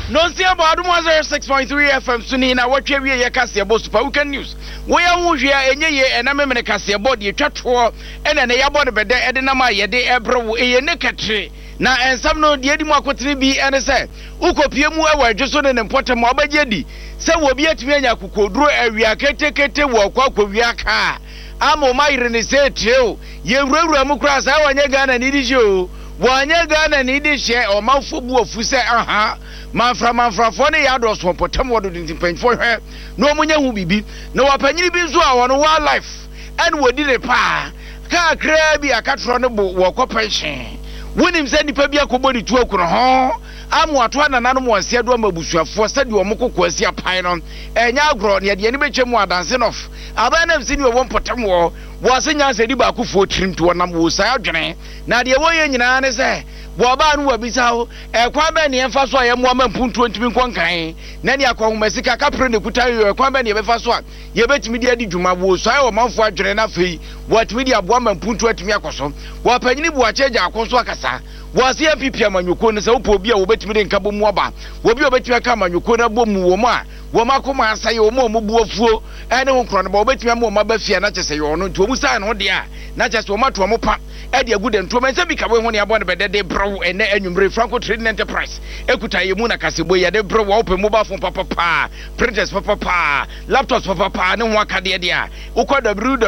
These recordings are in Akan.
No see about 106.3 FM Sunina, what you hear Cassiabo Super Weekend News. We are who here and ye and I'm a Cassiabo, the Chatro, and an Ayabod Bede Edinama Yede Ebro, a Nekatri. Now, and some no Diedimo Cotribi and say, Uko Piemu were just on an important mobile jedi. So will be at Miakuko, drew a Riakete walk with Yaka. Amo Myron say, Chill, ye Ramukras, our Yagan and Idisho. Wanya Gana needed share or mouth football of Fusa, Manfra Fone Yados from Potamwa didn't paint for her. No Munya who be no opinion be so on wildlife. And what did a pa? Car crabby a cat from the walk up pension. When him send the Pabia Kobody to Okron, I'm what one and animal said Wamabusha for said you are Moko Quasia Pinon, and Yagron, yet the enemy chemo dancing off. I've never seen you one Potamwa. Wasn't ya said Baku for trim to a number of Sajane. Now the way in an say, Waban will be so, a Quabani and Faswa and woman put 20 Quankai. Nania Kong Messica Capri, the Kutayo, a Quabani of Faswa. You bet media did you my wood, so I mouth for Jena fee. What media woman put 20 Miacoso? What penny watch a Coswacasa? Was here people when you couldn't so poor be a bet me in Kabumwaba? Will be a bet you come and you couldn't boom Woma? Womakuma say your mom buffo, and on Cronable bet me more Mabafia, not just say you're not to Musan on the air, not just Woma to Mopa, Eddie good and to myself become when you want about the bro and then Franco Trading Enterprise. Ekuta Yamuna Casiboya, the bro open mobile phone papa, printers papa, laptops papa, no one cadia. Uko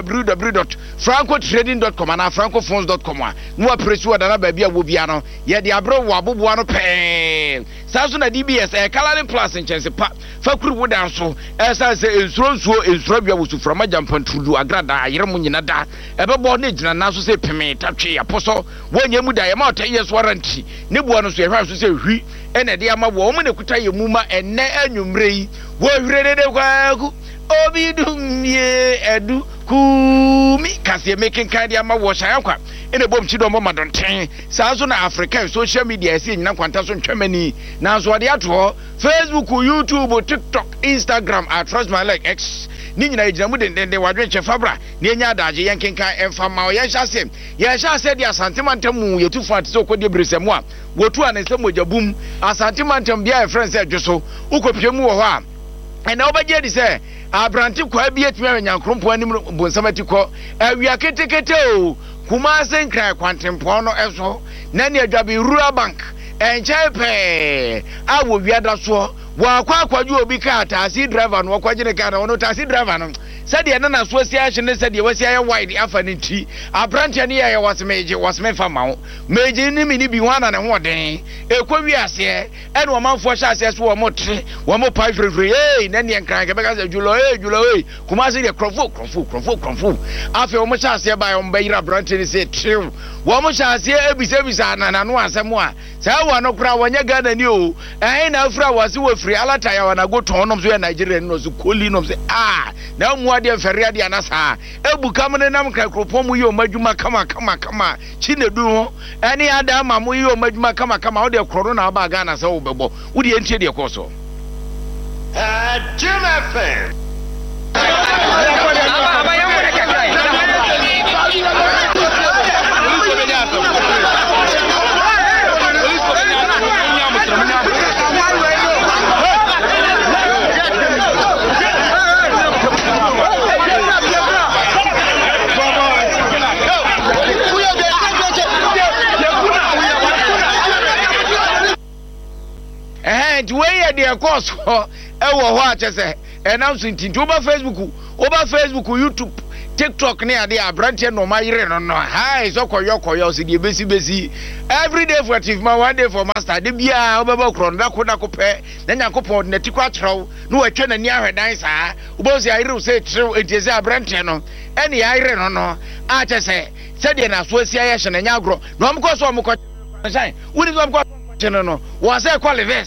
www.francotrading.com and francophones.com. No press what another baby will be ano, yet the abro wabuano pen. Sasuna DBS, a coloring plus in Chesapeake. Fakuru would also, as I say, is Robia was from a jump and to do a grada, Yeramunada, a bonnet, and now say Peme, Tachi, Apostle, when you would die about 10 years warranty. Nibuanos have to say, we, and a dear woman who could tell you, Muma, and Neanumre, were ready to go. Obidum ye edu kumi kasi making kind of wash ayakwa in a bomb chido mama don't ten Southern Africa social media see na kwanta so Germany na so ade ato Facebook, YouTube, TikTok, Instagram at Trust My Like X ni nyina ejina mu de wadwe che fabra ni enya adaje yenkenkan emfa ma o yensha se de asantemantam yetufu ate so kodi bresemu a wotu anesem ojabum asantemantam bia e friends e dwoso ukopiem wo ho a ena obaje di se abranti kwa bia tumi anyankrompo anim bonsamati ko awia ketekete o kuma senkra kwantempo no eso na ne adwabe rural bank enchepe awo wiada so wa kwaju obi ka taxi driver no kwagine ka no taxi driver no said na na so sia hye ne said ye wasi aye wide afa ne ti abranti ne ye wasme fama meje ni mi bi wana ne ho den ekwawi ase e na omanfo hye ase so wo motre wo mo pai frefre na ne nkran ke beka julo kuma se de krofo afi wo mo hye ase ba yo mbayira abranti ne se trew wo mo hye ase ebisa na no asemo a sa wa no kra wonya Ghana ni o na afra wase wo free alata ya wana go ton nom so ya Nigeria no so koli nom se na mu ade feria de anasa ebu kamne nam kra kropom yi o madwuma kama chinedu ho ene ada ma mu yi o madwuma kama o de kroro na ba Ghana se wo bebo wo de entie de koso Jim FM where the course for ewo ho achese announcing tinto over Facebook, YouTube, TikTok near the abrantia no my no hi so koyo si the besi every day for chief man, one day for master de bia obeba kron da ko pe na yakopon na tikwa chrew no atwa na ni ahwedan saa obosi ayire say chrew entiese abrantia no ene ayire no achese said na so asia ya hye na nyagro no amko so amko shine woni so amko chene no was say qualifies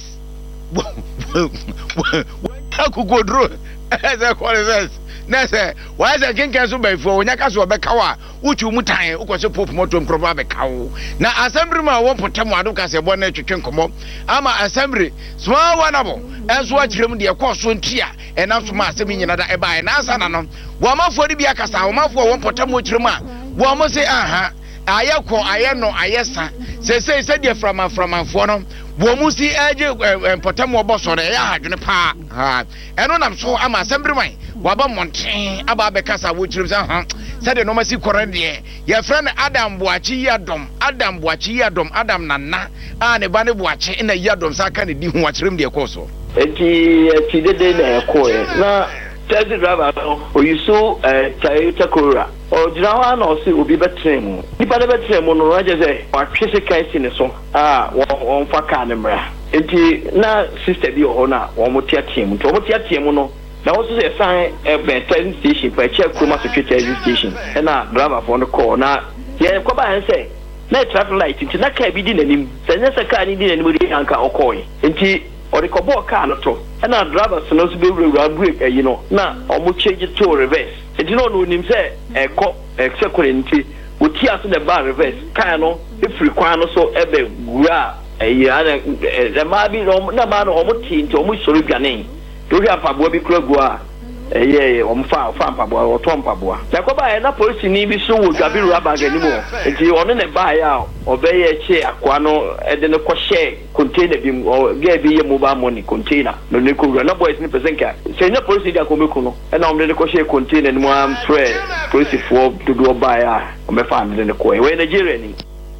akugodro as a qualifies na say why say kinkan so by for onyaka so obeka wa uchu mutan ukose pop moto mkroba abeka wo na assembly ma won potem ado ka se bo na twetwe nkomo ama assembly small wanabo enso akirem de ekoso ntia ena so ma asemi nyina da eba na asa na no wo amafo ni bia kasa wo amafo won potem okirem a wo mo say aha ayeko ayeno ayesa se de framanfo no wo mu si age potam obo so re ya hadwene pa ha eno nam so ama assembly man waba monten aba be kasa wo chirim sa ha se de no masi kore de ye friend Adam Boachi Yadom Adam nana a ne ba ne Boachi na Yadom sa ka ne di hu wa chirim de koso eti de na ekoe na taxi driver oyiso Toyota Corolla ojirawa na osi obi betrem nipa de betrem no raje say watwese kai si ne so won fa ka ne mra enti na sister bi ho na won motia team to motia team no na wo so say san train station pa check Kuma security station na driver for no call na ye ko ba say na traffic light enti na ka bi di nanim se ka ni di nanim ri anka okoi enti orikobo car no to na drivers no so be break na omo change to reverse enti no nim say execute enti oti aso the bar reverse car no ifri kwan no so ebe gura the ma bi no na ma no omo ti enti omo soro dwane do hia pabo bi kura gua omo fa pabo o to pabo yakoba na police ni bi so wo dwabiru abaga ni mo enti ono ne ba ya obeye che akwa no ede ne ko share container bi ge bi ye mobile money container no ne ko na boys ni person ka se na police dia ko meku no na omde ne ko share container ni mo am free police for do ba ya o me fa amde ne ko we Nigeria ni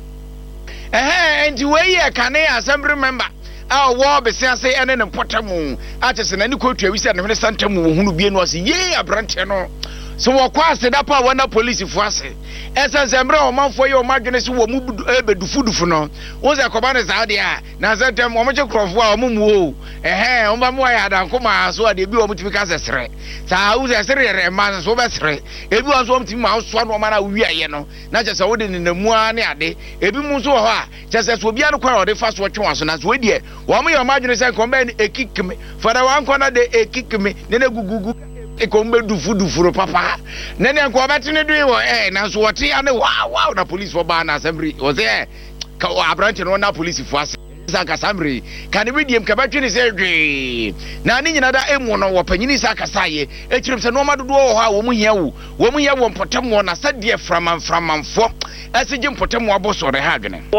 enti we ye kane assembly member wo be say ene ne potamu atese na ni ko twa wisi na hwene santamu wo hunu bie no ase ye abrante no so wo kwa ase da pa wona police fu ase esensembre o manfo ye o madwene se wo mu bedufudufu no wo ze koba ne saade a na sentem o moche krofo a o mu o o ba mu ya dan koma so ade bi o mutimi ka sesere sa wo ze sere re ma so be sere ebi wo so mutimi ma so no ma na wi aye no na je se wo de ne namu a ne ade ebi mu so ho a je se so bia no kwa o de fa so twe so na so die wo mu ye o madwene se komba ni ekikime fara wan kona de ekikime ne ne gugugu ekombe dufu papa nene nko obetene dui wo na so wote ane wow na police for ba na assembly wo say ka abrante no na police fu ase saka assembly kan we diem ka batwe ni say dwi na ni nyina da emu no wo panyini saka saye ekirim se no madodo wo ha wo mu hia wo mpotem wo na sadie framanfo asije mpotem wo abosore ha adwene wo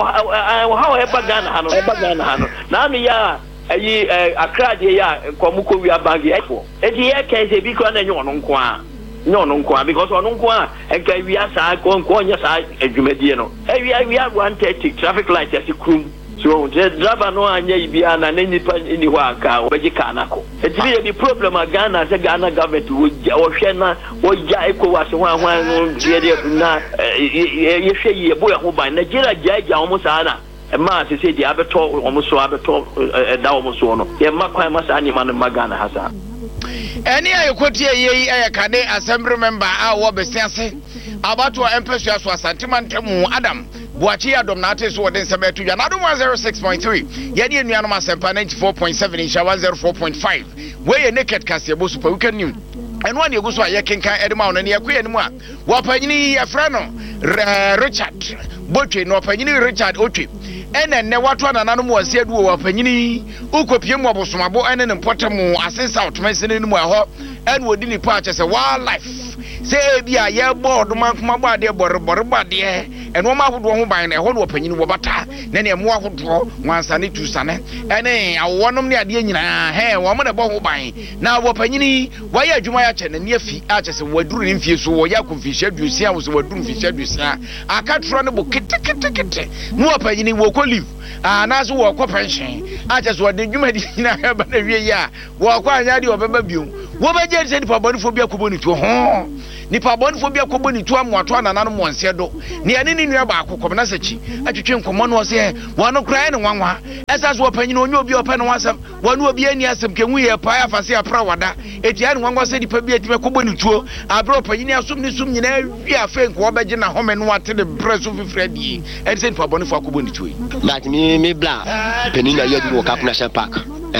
ha e bagana hano na no ya ayi Accra de ya komuko wi abangi efo edi ye keze bi ko na nyo no nko a because ono nko a enka wi asa ko nya sa adwumadie no wi 130 traffic light asi krum so the driver no anya ibia na nipa ni ho aka obeji kana ko edi ye di problem Ghana se Ghana government wo hwe na wo ja ECOWAS ho no ye de na ye hwe ye bo ya ho ban Nigeria ja omo sa na ma se di abeto omuso abeto da omuso no ye makwan masa ani man magana hasa eni ayekotie ye ayekane assembly member a wo besiase abato empesu aso asantemantem Adam Boachi Yadom na ate so wo den sebetu ya na do 106.3 ye de enuanom asempa 94.7 insha 104.5 we ye naked kase bo super weekend news eno ani eguso aye kenkan edema ono ne yakoye nimu a wo panyini ye fra no Richard Botwe no panyini Richard Otwe ene watu anana no mu ase adu wo panyini ukopie mu abosomabo ene ne mpotemu asensa otomesene ni mu eho ene odi ni pa chese wildlife se bia ye board man kuma bo ade borde ene o ma hodo ho ban na eho no panyini wo bata na ne mo ahodo wansane tu sane ene awonom ne ade nyina wo mo ne bo ho ban na wo panyini waye adwuma ya che na ne afi a chese waduru ne mfie so wo ya konfihia dusia wo so waduru mfihia dusia akatro ne bo kete no wo panyini wo live na so wo ko pension a che so de dwuma di na ba na wie ya wo ko anya de obeba biom wo ba je se nipa bonifo bia ko boni to ho nipa bonifo bia ko boni to amoato anana no monse do ne ane ni nua ba akokọ na sachi atwetwe nkomo no se wo no krai ne wanwa esa so panyin onye obi opa ne wasam wo no obi ani asem kenwu ye pa afase apra wada etia ne wanwa se nipa bia time ko boni tuo abro panyin asum ni sum nyina wi afen ko obeje na home no ate de preso fifredi e se nipa bonifo ko boni tuo that me bla penina yadu wo Cap National Park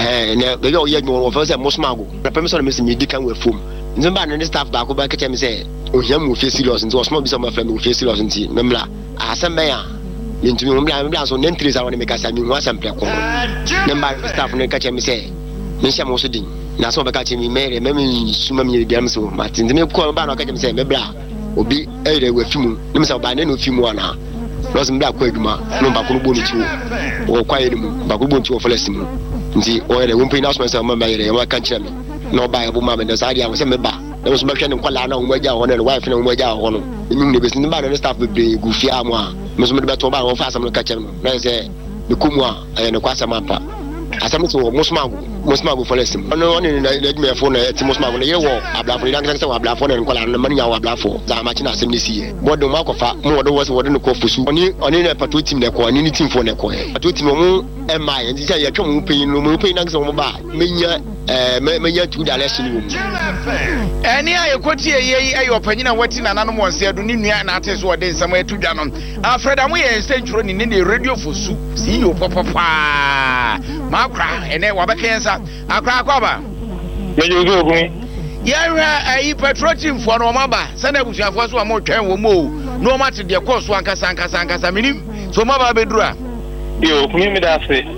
ne be yo yadu wo fa se mosmago permission me se me di kan we fom nzimba ne staff ba ko ba keche me se ohia mu fe serious nti osmo bi se ma friend mu fe serious nti memla asem ben ya yentumi memla so ne ntreza woni me kasa mi hu asem preko memba staff ne keche me se me sha mo so din na so be keche mi mere me suma mi bia me so matin me ko ba na keche me se mebla obi ere we fimu ne me se ba ne no fimu ana Los Black Quagma, no Baku Bonichu, or quiet Baku Bonichu for less. Nti oye wo mpina so say mama yere wa kan kire me na oba ya bo mama de sa dia wo say me ba e so behwe ne kwala na wo agya ho na wife na wo agya ho no enyum ne besi ne ba no staff be gu fia mo a me so me de beto ba wo fa asam no ka kire no na say me kumu a ne kwasa mapa asam so musmago for less no ne na me fo na ti musmago ne ye wo ablafo ne kan say wo ablafo na kwala na manya wo ablafo za ma chi na asem ne sie bodo ma kofa mo wodo wo se wodo ne ko fusu oni na pato team ne ko ni team fo ne ko pato team mo ma ye nti say ye twom peyin no mo peyin na so mo ba menya $2 ni wo eni aye kwoti ye aye opanyina wati na nanom wonse adu ni nua na ate so ode nsam atudwa no Alfred amu ye centro ni ne radio fosu si yo papa makra ene wabekensa akra akwaba mejo zo ogun yara ayi petrol team fo no maba sana busuafo so amo twen wo mo no mate de course ankasa minim so maba bedura yo kumi mi da se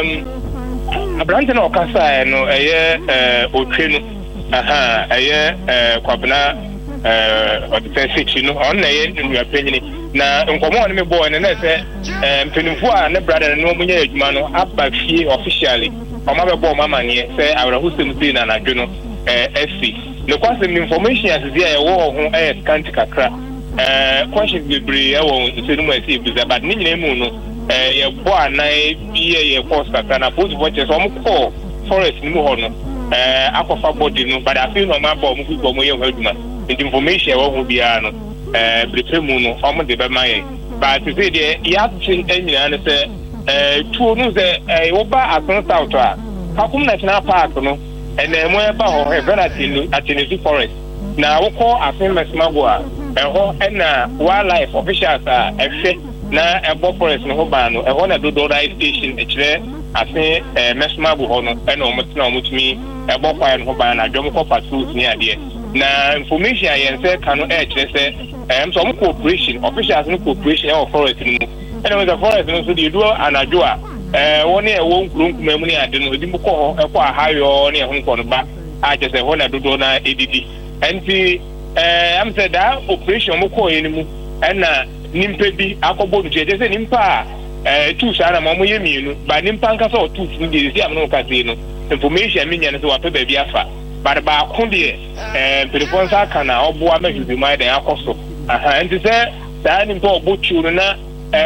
abrante na okasa no eye otwe no eye kwabena defense no on na ye nua penyini na nkomo ne me boy ne na se mpenimfo a ne brother no munya adwuma no aba fie officially oma be bo mama ne se awrahusem ti na na dwo no SC no kwase information as dia ye wo ho scanty kakra questions bebre e wo nsenu ase biza but ni nyina mu no ye bo anai biye ye course kakra na both watches o mko forest ni mu ho no akofa body no but I feel no ma bo mu fi bo mo ye ho adwuma information wo ho bia no bretre mu no o mo de be maye but say de ya chin anyina ne se tuo no se wo ba aton south a Kakum National Park no ene mo e ba ho he Atenizi Forest na wo ko afin mesmagwa ho na wildlife officials a ehwe na ebo forest no ho ba no ho na dodo right station e kire afin mesmagu ho no ene o mutuna o mutumi ebo kwai no ho ba na dwom ko patrols ni ade na information ayense ka no e kire se so mo cooperation officials no cooperation e forest no ene the forest no so dey do anajo a woni e won kurunkum mu ni ade no edi mu ko ho e ko ahayo ne ho nko no ba a je se ho na dodo na edidi enti am said that operation mo ko yin mu na nimpa bi akobo du je se nimpa tu sha na mo ye mienu ba nimpa nka so tu fu de si am no ka se no information mi nya ne so wa pe ba bi afa ba ko de telefon sa kana obo amahubi mai da akoso enti se da nimpa obochu na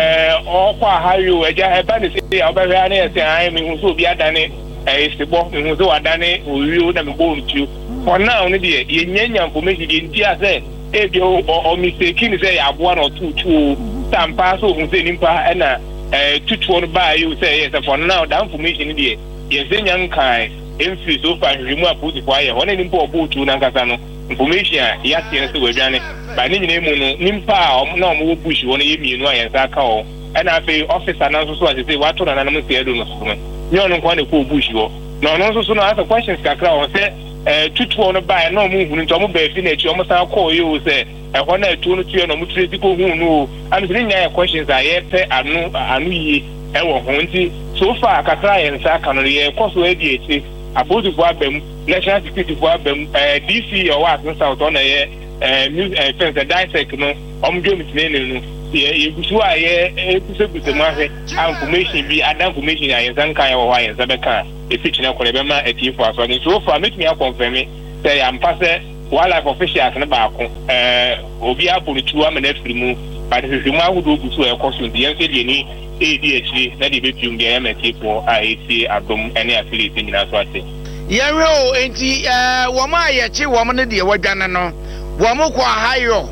okwa hayo eja eba ne se obehwa ne se ai mi hu so bi adane sebo mi hu so adane owiu na me bo ntu for now ne de ye nyanya information de nti ase ebi o mistake ni se ya aboa na otutu tampa so hu se nimpa na tutu no ba you say yes for now that information de ye se nyankan emfi so fa hwimu aputi kwa ye wona nimpa obutu na nkasa no information ya tie se wadwane ba ni nyina mu no nimpa na omo bush wona ye mienu ayensa ka o na afi officer na so ase wato na na mse edo no so no nyo no kwa na ko bush wo no no so no asa questions kakra o se tutu no ba na omo hunu nto omo ba fi na echi omo sa call you se ho na etu no tuye no mo tire diko hunu no and so nya questions a ye pe anu yi e wo ho nti so far kakra ayensa ka no ye koso e di echi abodu bo abem national security bo abem DC o wa south on ye fence dissect no omdwo mitene no ye gusu a ye kusebuse mu ahwe information bi ada information ya yensan kan ya wo wa yensa be kan e pitch na kore be ma etifo aso ni so for make me confirm say ya mpase wildlife officials na ba ko obi abulu tuwa me na firimu ba de firimu ahudo gusu e koso ndi yense de ni ADHD na de be pium de ya metifo a eti adom ene affiliate nyina so ate yero enti wo ma ye chi wo mo ne de wadwane no wo mo kwa hayo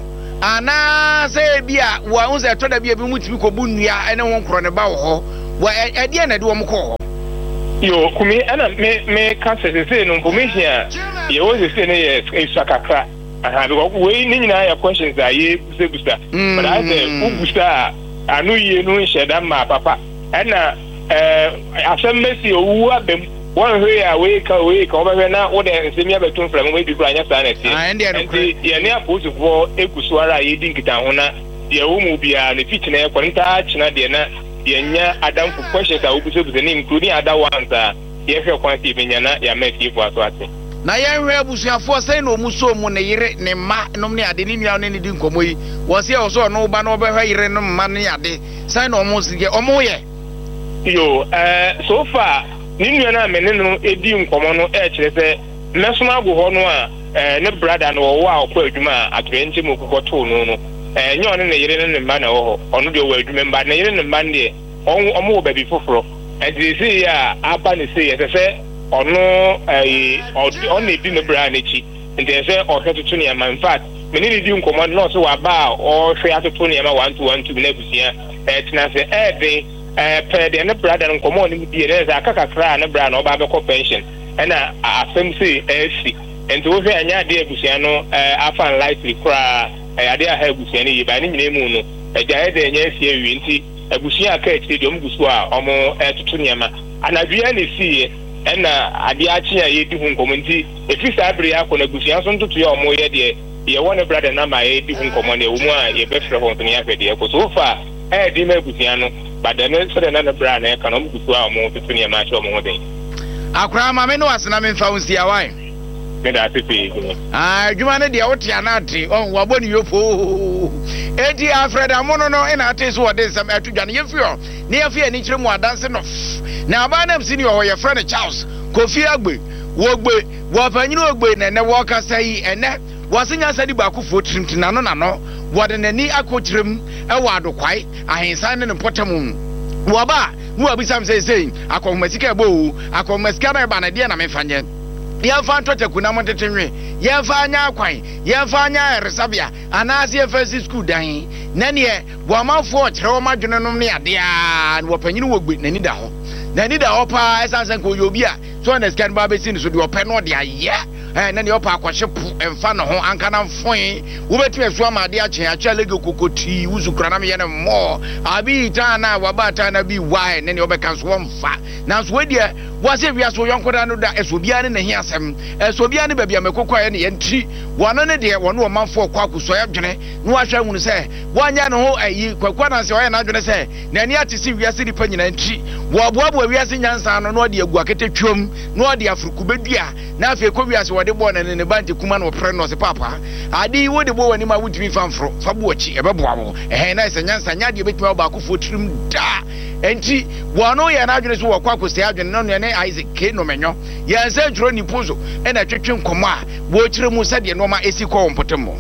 ana se bia wo hu se to da bia bi mutimi ko bunua ene won kro ne ba wo ho wo ede na de wo mo ko yo kumi ana me ka se no information ye wo se ne ye isakakra aha because we ni nyina ya questions a ye busa but I say busa anu ye no sheda ma papa ana asem mesi owu abem one way away ka obehwe na wo de nsemi abeton from we bibra anya sa na tie and ye ne apozu for ekusuara ye di nkita ho na ye wo mu bia ne pitch na ekwenta china de na ye nya adam for questions a obuso buso ni including other ones a ye hwe kwan ti benya na ya make you for aso ate na yɛhwɛ abusuafoɔ sɛ na ɔmu so mu ne yere ne mma nom ne ade ne nua ne di nkɔmmɔ yi wɔse ɛ ɔsɔ ɔno ba na ɔbɛhwɛ yere no mma ne ade sɛ na ɔmo sigɛ ɔmo yɛ yo so far ne nua na me ne no edi nkɔmmɔ no kyerɛ sɛ mɛsoma ago hɔ no a ne brother no wɔwɔ a ɔkɔ adwuma a atrɛnti mu kokɔtoo no no nyɛ ɔne ne yere ne mma na wɔ hɔ ɔno deɛ ɔwɔ adwuma mba ne yere ne mma deɛ ɔmo wɔ baabi foforɔ ɛnti sɛ a aba ne sɛ yɛ sɛ ɔno ɔna edi ne bra n'akyi nti sɛ ɔhwɛ toto nneɛma in fact mene ne di nkɔmmɔ no nɔɔso waba a ɔhwɛ atoto nneɛma 1-2-1-2 na abusua tena sɛ ɛɛden pɛɛ deɛ ne brada no nkɔmmɔ ne mu die dɛ sɛ aka kakra a ne bra na ɔba bɛkɔ pension ɛna asɛm sɛ ɛɛsi nti wohwɛ anyɛ adeɛ abusua no afa lightly koraa adeɛ aha abusua no yie ba ne nyinaa mu no agyaeɛ dɛ ɛnyɛ asi awie nti abusua aka akyire deɛ ɔmo gu so a ɔmo ɛtoto nneɛma anadwea ne siiɛ ɛna adeɛ akye a yɛdi ho nkɔmmɔ nti ɛfiri saa bere akɔ no abusua so ntoto yɛ ɔmo yɛ deɛ yɛwɔ ne brada no ama yɛdi ho nkɔmmɔ no ɛwɔ mu a yɛbɛfrɛ hɔ nso ne yɛahwɛ deɛ ɛkɔ so wofa ɛɛdi ma abusua no bada ne sɛdeɛ na ne bra na ɛka no ɔmo gu so a ɔmo toto nneɛma ahyɛ ɔmo ho den akora ma me no asena memfa wo nsia wae meda ase pii adwuma no deɛ wote anate wabɔ ne yopoo enti afrɛda mono no ɛna ate so wɔde nsɛm ɛto dwa no yɛfiri hɔ ne yɛfi ani kyerɛ mu adanse no na aba nam si ne ɔhɔ yɛfrɛ no Charles Kofi Agbe wɔgbe wɔpanyini ogbe na ɛnɛ wɔkasa yi ɛnɛ wɔse nya sɛ de baakofoɔ tirim nano wɔde n'ani akɔkyerɛm ɛwɔ adokwae ahensan ne ne mpɔtam mu wɔba mu abisam sɛ akɔhomasika ɛbɔ o akɔhomasika na ɛba na deɛ na mefa nyɛ yɛmfa ntɔtaku na montetenwe yɛmfa anya akwan yɛmfa anya ɛresabea anaasɛ yɛmfa si skul dan na neɛ wɔamanfoɔ ɔkyerɛ wɔn adwene nom ne adeɛ a na wɔpanyini wɔ gbe n'ani da hɔ n'ani da hɔ paa ɛsan sɛ nka ɔyɛ obi a so ɔna sika no ba bɛsi ne so deɛ ɔpɛ no ɔde ayɛ na deɛ ɔpɛ akɔhye po ɛmfa ne ho anka na mfoe wobɛtumi asu ama adeɛ akyɛ lege kokotii wosu kora na meyɛ ne mmɔɔ abi taa na waba taa na bi wae ne neɛ ɔbɛka so wɔmfa nanso wɔdeɛ wɔasɛ wiase wɔyɔnkoda no da ɛsɛ obiara ne nahi asɛm ɛsɛ obiara ne baabi a mɛkɔkɔɛ ne yɛntiri wɔno ne deɛ wɔne ɔmanfoɔ kɔ akosɔe adwene na wahwɛ hunu sɛ wɔanyɛ ne ho ayi kwakua nanse ɔyɛ n'adwene sɛ n'ani ate se wiase nipa nyinaa ntiri wɔaboaboa wiase nyansa no na ɔde agu aketetwam na ɔde afurukubɛdua na afei kɔ wiase wɔde bɔɔ ne ne ba nte kuma na ɔprɛ no ɔse papa ade yi wode bɔ w'anim a wotumi fa mforo fa bo akyi ɛbɛboa wo na ɛsɛ nyansa nya deɛ bɛtumi wobaakofoɔ tirim daa enti wɔno yɛ n'adwene so wɔkɔ akosɛe adwene no ne Isaac K nomenyo yɛnsɛ dwuro nipo so ɛna twetwe nkɔmmɔ a wɔkyerɛ mu sɛdeɛ nɔɔma ɛsi kɔ wɔn mpɔtam mu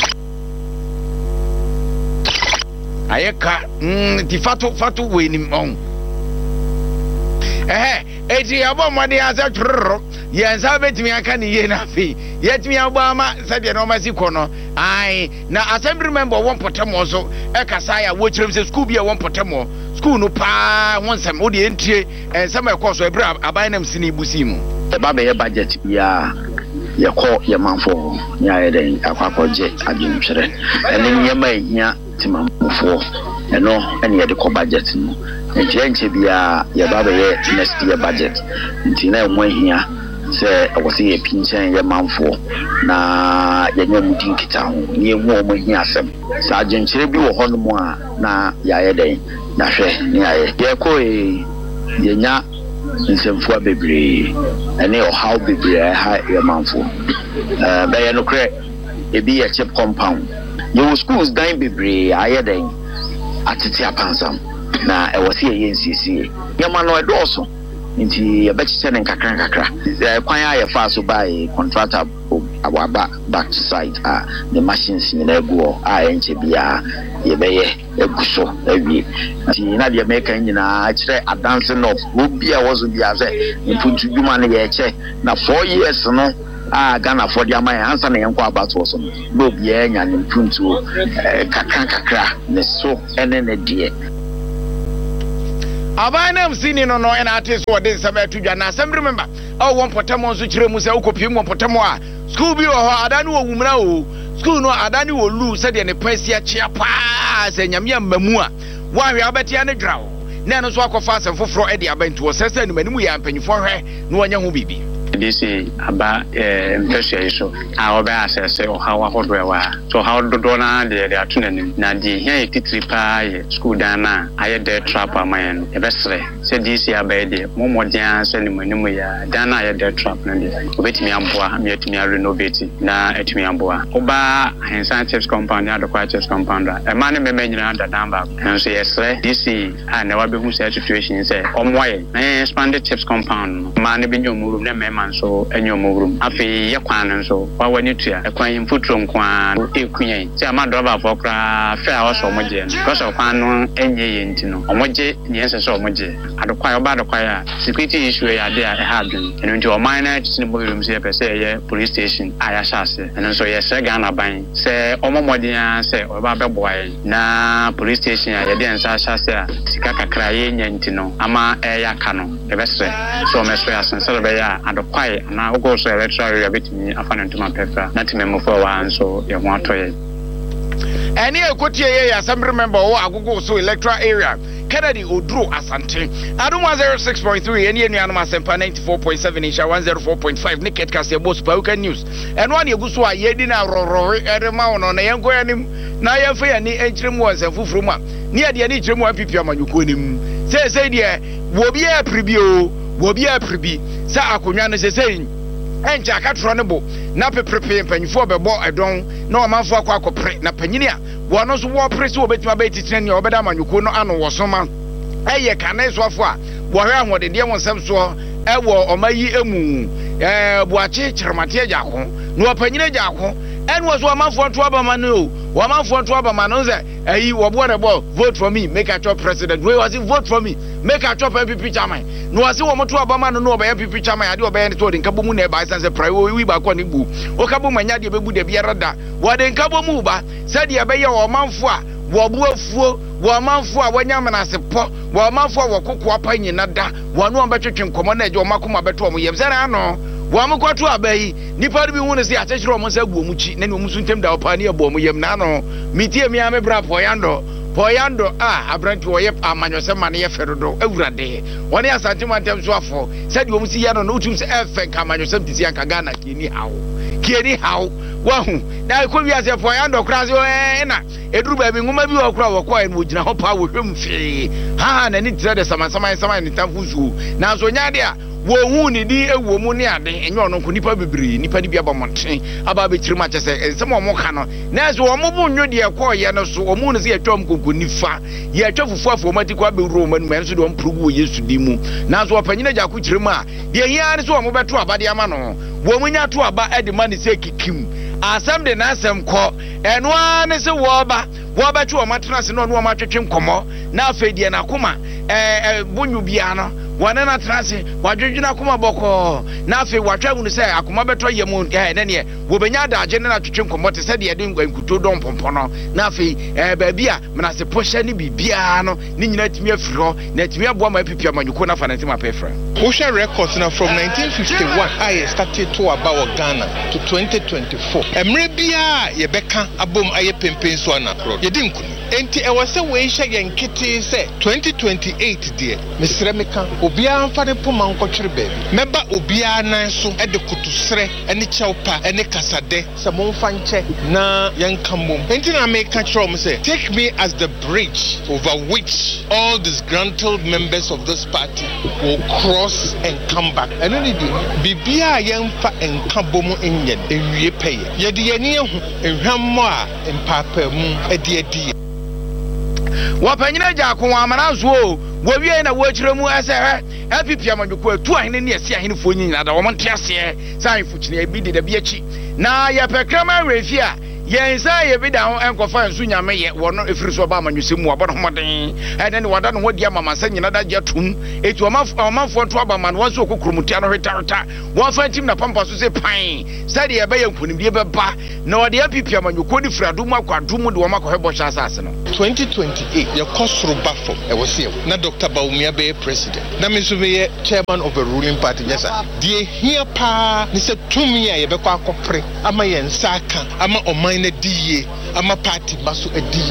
ayɛka nti fato wɔ anim ɔn eti yɛbɔ mmɔden asɛ twerɔrɔ yɛnsa bɛtumi aka ne yie no afei yɛtumi abɔ ama sɛdeɛ nɔɔma si kɔ no ae na assembly member wɔn mpɔtam so ɛkasa a wɔkyerɛ mu sɛ skul bi a wɔn mpɔtam skul no paa ho nsɛm wode ɛntie nsɛm ɛkɔ so ɛberɛ aban nam si ne ibusi mu ɛba bɛyɛ budget biaa yɛkɔ yɛmanfoɔ ne ayɛ dɛn akɔakɔgye adwentwerɛ ɛne nneɛma ɛhia timamofoɔ ɛno ɛne yɛde kɔ budget no nti ɛnkyɛ biaa yɛba bɛyɛ next year budget nti na ɛho ahia sɛ ɛwɔ sɛ yɛpinkyɛn yɛmanfoɔ na yɛnyɛ mu di nkita ho ne yɛhu ɔmo ahia asɛm sɛ adwenkyerɛ bi wɔ hɔ no mu a na yɛayɛ dɛn na hwɛ ne ayɛ yɛkɔ yɛnya nsɛmfua bebree ɛne ɔhaw bebree ɛha yɛmanfoɔ bɛyɛ nokorɛ ebi yɛ chip compound yɛwɔ schools dan bebree ayɛ dɛn atete apansam na ɛwɔ sɛ yɛyɛ nsiesie yɛma no ɛdɔɔso nti yɛbɛkyekyɛ ne nkakra kwan a yɛfaa so bae contractor ababa back side a the machines nyinaa gu hɔ a ɛnkyɛ biara yɛbɛyɛ agu so awie nti na deɛ mɛka nyinaa kyerɛ adanse no obi a wɔ so biara sɛ mpuntu dwuma no yɛkyɛ na 4 years no a Ghana for the amount answer na yanko about was no obiara nya ne mpuntu kakra ne so ɛne ne deɛ abanam sini no ɛna ate so wɔde nsɛm ato dwa na asɛm remember wɔn pɔtɛmɔ nso kyerɛ mu sɛ wokɔpie mu pɔtɛmɔ a school bi wɔ hɔ adane wɔ wumra o school no adane wɔ lu sɛdeɛ ne pɛsi akyea paa sɛ nyame amamu a wɔahwɛ abɛtia ne dwaw na ɛno so akɔfa asɛm foforɔ de aba nti wɔsɛ sɛ animanimu yɛ mpanyimfoɔ hwɛ na wɔnyɛ ho biribi This is about so how about say or how so how do dona they are tuning na di here titri school dana I dey trap man e besre say this year by the momodia send money ya dana I dey trap na dey obetimi amboa me etimi renovate na etimi amboa oba hensan chips compound na do kwa chips compound e man me nyina da number and so yes this is and na be hu situation say omwaye na expanded chips compound man be nyomuru na man so enyomurum afi yakwan so wa wani tua ekwan imfutro nkwan ekuyen se amado ba fokra fe a oso moje because okwan no enye yenti no omoje nyense so omoje adokwa oba adokwa ya security issue ya de a ha dun eno nti o minor tiniborum se pese ye police station aya shase eno so ye se Ghana ban se omomodian se oba beboa na police station ya de ensa shase a sika kakra ye nyanti no ama eyaka no ebesre so meso ya sense be ya adokwa na ogo so electoral area betimi afana ntuma pepa na timemo for one so ye ho atoye eni ekotie ye assembly member wo agogo so electoral area Kennedy Odro Asante Adum 106.3 eni enuanum asempa 94.7 insha 104.5 Niket Kase Boss Pauka News eno an yeguso a yedi na rorori edema wono na yenko yanim na yemfa yani enchiremu wansan fufuru a ni ade ni chiremu apipia manyuko nim say de wo bia pribi sa akonwa no say enja akatro ne bo na peprepe mpanyifo bebo edon na omanfo akopre na panyini a wono so wo presi obetima betitire ne obeda manyuko no ano wosoma eye kanesofo a wo hwe ahode de wonsem so ewo omayi emu buache chirmate agako no panyini agako enwo so omanfo to abama no omanfo to abama no ze ayi wo bo ne bo vote for me make a top president we was vote for me make a top MPP chairman no wase wo moto abama no oba MPP chairman ade oba to de nkabo mu na e ba sanse prai wi ba ko ne bu o kabo manya de bebu de biara da wo de nkabo mu ba said ye be ye wo manfo a wo bu afuo wo manfo a wanya menase po wo manfo a wo kokko apa nyina da wo no betwetwe nkomo na eje o makoma beto mo yem sere ano wo amkwato abai nipa bi hu ne se atechire o mo sa gu omuchi na ne omusu ntem da opa ne ebo mo yem na no mitie mi ame bra Poyando abranti wo ye amanyose mane ye ferodo awurade woni asante mantem so afo said wo musi ya no utum se efe ka amanyose mtisi anka Ghana kieni hawo wahu na ko wi ase poyando kra se na eduru ba bi ngoma bi wo kra wo kwa en gina ho pa wo hwem fi ha na ni tire de sama ni tamfuzu na so nyade a wo hu ni di ewo mu ne ade enye ono ko nipa bebiri nipa di bia ba monten aba be kirima chese ensem o mo ka no na so o mo bu nwo de ko ye no so o mu ne se etwam konko nifa ye etwa fufu afo mati kwa be ro manu men so de o mprogu wo Yesu di mu na so opanyina ja ko kirima de hia ne so o mo beto abade ama no wo mu nya to aba e de mani se kikim asam de na asem ko eno ane se wo ba twa o matena se no no ma twetwe nkomo na afedie na koma bunyu bia no wana na trase wadwedwuna akoma boko na afi watwa hunu se akoma beto yemu ne ne wo benya da agye na twetwe nkomo te se de yede nkuto don pompo no na afi baabi a menase posha ni bibia no ni nyina timi afiro na timi aboa ma pipia manyuko na fa na timi apefra Ocean records na from 1951 I started to about Ghana to 2024 emre bia ye beka abom aye pempen so anakro ye di nkunu enti e wose we hye ye nkete se 2028 de mesre meka obia amfa ne poma nkotwere baabi meba obia nan so e de kutusre ene chewpa ene kasade se momfa nche na yankamom enti na meka kyerem se take me as the bridge over which all disgruntled members of this party will cross and come back ene ni di bibia yemfa enkabom enyen ewie peye ye de yeni ehu ehwammo a empapa mu edi wapanyina jako amana zo wo wie na wo kiremu ase apipia manduko atu ahene ne ase ahene fo nyina da wo monte ase sai fuchine bi de bi achi na ya pekrama refi a yensa ye bi da ho enkofa nsu nyame ye wono efiri so ba amanyusemu abono hoden ene ne wada no hodi amama sa nyina da jatum etu omanfo to aba man won so kokrumutia no hwetareta won fa tim na pampa so se pan sade ye be yankunim de beba na wode apipia manyuko di fradu makwadu mu de wo makọ hebo sha asase no 2028 ye kosro bafo e wo se na Dr. Bawumia be president na me so be chairman of a ruling party yes sir die hia pa ni se tumi a ye be kwa akopre ama ye nsaka ama oman na diye ama party maso adiye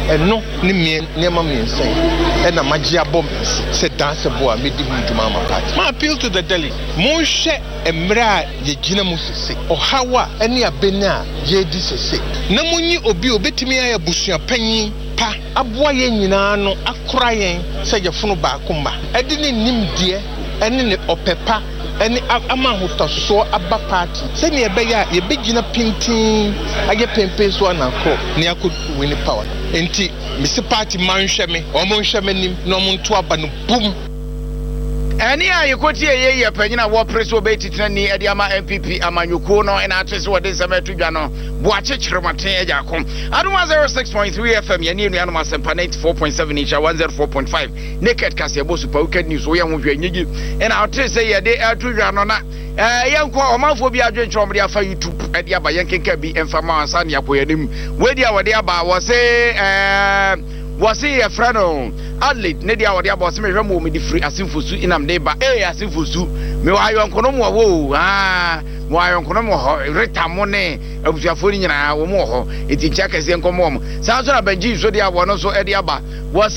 ɛno ne nneɛma mmiɛnsa yi ɛna magye abɔ sɛ dance boa medi mu dwuma ama party ma appeal to the Delhi monhwɛ mmerɛ a yɛgyina mu sese ɔhaw a ɛne abɛni a yɛdi sese na monyi obi obetumi ayɛ busuapanyin pa aboa yɛn nyinaa no akora yɛn sɛ yɛfono baako mba ɛde ne nimdeɛ ɛne ne ɔpɛpa ɛne ama ahotasoɔ aba party sɛnea ɛbɛyɛ a yɛbɛgyina pintin ayɛ pempen so anakɔ ne akɔ win power enti mesi party manhwɛ me ɔmo nhwɛ me nim na ɔmo nto aba no boom Any I could hear ye penina war press obey titani ediama MPP amanyuko no and artist what is a metujano watch it romate ejakom aduma 06.3 FM yani no anoma sempa 94.7 inch 104.5 naked kasebo super wicked news we am hwenyi and artist say ye dey atujano na yanko omanfo bi adwenchom de afa YouTube edi aba yankenka bi emfama ansa ne apoyanim we dia wode aba wo say a friend on Adelaide, Nedia, what the boss may remove me the free asinfusu in am neighbor, asinfusu. Me why you unconomo, why unconomo, reta money, of your phone in our more, it is check as young mom. Sazra Benji, so they are one also Ediaba, was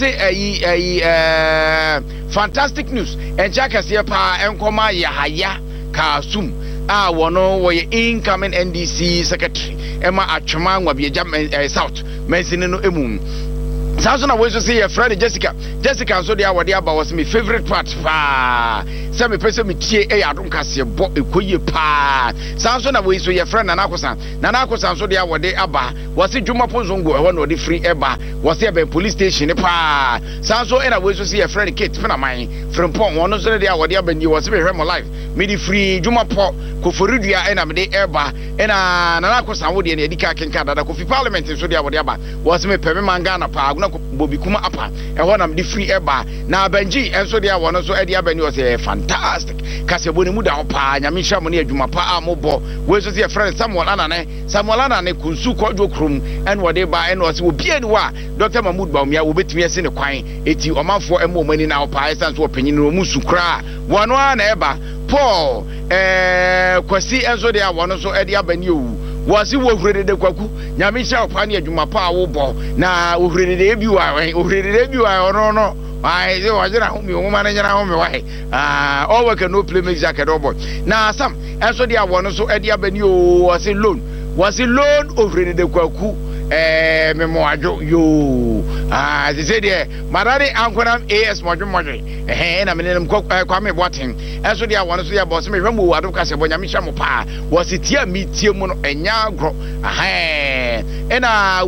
a fantastic news, and Jack as your pa and Koma Yahaya Kasum. One way incoming NDC secretary, Emma Achaman, will be a jump south, mentioning no moon. Samson, I was to see a friend Jessica, so they are what they was my favorite part. Some person me tea, I don't cast your boy, pa. Samson, I was to your friend Nanakosan, so they are what they are. Was it Juma Pozongo, one of the free Eba, was there by police station, pa. Samson, and I was to see a friend Kate, friend of mine, from Pong, one of the day what they have been, you was very life. Made free Juma Pop, Kofuridia, and I'm the Eba, and Nanakosan would in the Edika Canada, Kofi Parliament, so they are what they are. Was me Pemangana, pa. Bobby Kuma Apa, and one of the free eba. Now Benji, and so there one also Eddie Avenue was a fantastic Casaboni Muda Pa, Yamisha Monia Jumapa, Mobo, where's your friend Samuel Anane, Kunsu Kojo Krum, and whatever, and was will be wa. Dr. Mahmoud Baumia will bet me a sin a coin, 80 or man for a moment in our pies and opinion, Musukra, one eba, Paul, Kwasi, and so there one also Eddie Avenue. Was he ready the Kwaku? Yamisha Pania Jumapa Wobo. Now, ready debut, no. I was at home, your woman and your home. All work and no play make jacket over. Now, some, and so they are one also Eddie Avenue was alone. Was alone over the Kwaku. Memoir you they say there Madari Anquanam AS Modern and I mean them Kwame Watting and so they are one of their boss me remove Adocas Bonamisha Mopa was it here meet Timono and Yagro and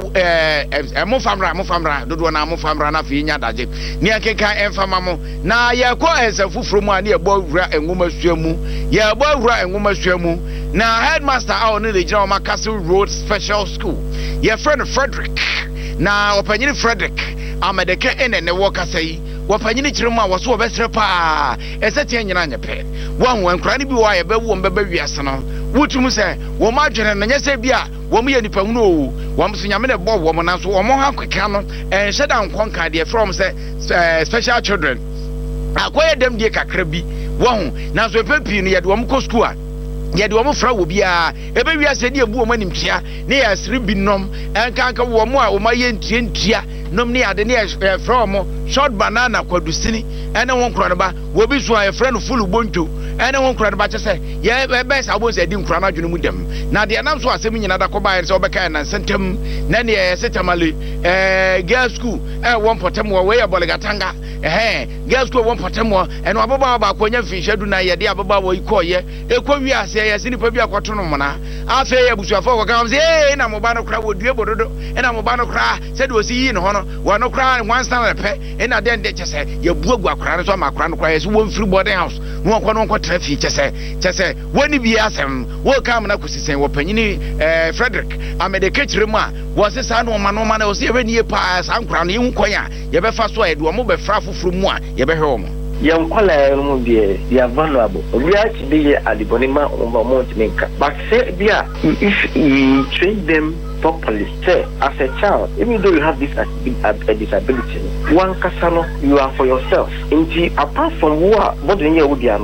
Mofamra do one Mofamra na Fina Daje near Keka and Famamo na ya ko as a fool from one near Bogra and Woman Swemu ya Bogra and Woman Swemu now headmaster out in the Jama Castle Road Special School. Your friend Frederick. Now, opinion Frederick. I'm at the K.N. and the worker say, what Panini Chiruma was so best repa. As a 10 year pet. One cranny be why a bed won't baby asano. Would you say, well, margin and yes, Bia, one me and the Pano, one Sinyamina Bob woman as one more canon and shut down Quanka, dear from special children. I acquired them dear Kakrabi. One, now so peppy near one school. Yet one fra will be a baby as a dear woman in Tia, near Sribinom, and Kanka Wamwa, or my Yentia, Nomnia, the near from short banana, Quadusini, and I won't cry about, will be so a friend full of Buntu, and I won't cry about to say, yeah, best I was a dim chronology with them. Now the announce was sending another combine Sobacan and sent him, Nanny, Setamali, girls' school, and one potemo away about Gatanga, girls' school, one potemo, and Wababa, when you fish, Aduna, Yadia Baba, you call ye, Equavia. Yes, in the Pabia Quatromana. I say, Busafo comes in, and Mobano cry would be able to do, and a Mobano cry said, was he in honor, one no cry, one stand a pet, and I then just said, your book were crying, so my crown cries, one free body house, one traffic, just say, when you be asked him, welcome, and I could say, what Penny Frederick, I made a catch remark, was the son of Manoman, was even near Pies, and crown, you inquire, you better fast way, do a mobile fraffle from one, you better home. Young Collar, they are vulnerable. We are to be at the Bonima over Montemaker. But say, if you train them properly, say, as a child, even though you have this disability, one casano, you are for yourself. Apart from what in your